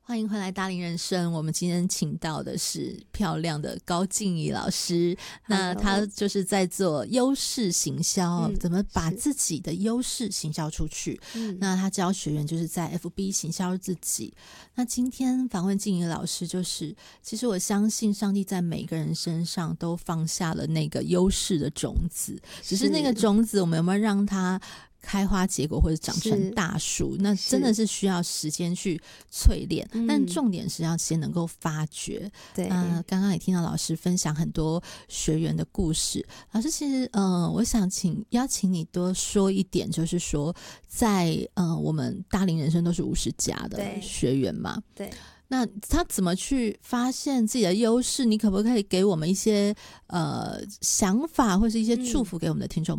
欢迎回来大龄人生，我们今天请到的是漂亮的高静怡老师。那她就是在做优势行销，怎么把自己的优势行销出去。那她教学员就是在 FB 行销自己。那今天访问静怡老师，就是其实我相信上帝在每个人身上都放下了那个优势的种子，只是那个种子我们有没有让它开花结果或者长成大树，那真的是需要时间去淬炼，但重点是要先能够发掘。 对， 刚刚也听到老师分享很多学员的故事，老师其实我想邀请你多说一点，就是说在我们大龄人生都是50+的学员嘛， 对， 那他怎么去发现自己的优势？你可不可以给我们一些想法或是一些祝福给我们的听众